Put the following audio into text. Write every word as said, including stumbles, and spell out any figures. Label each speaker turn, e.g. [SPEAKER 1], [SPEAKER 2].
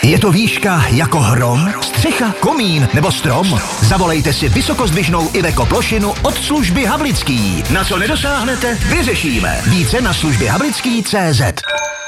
[SPEAKER 1] Je to výška jako hrom, střecha, komín nebo strom? Zavolejte si vysokozdvižnou Iveco plošinu od služby Havlický. Na co nedosáhnete, vyřešíme. Více na službě havlický tečka cé zet.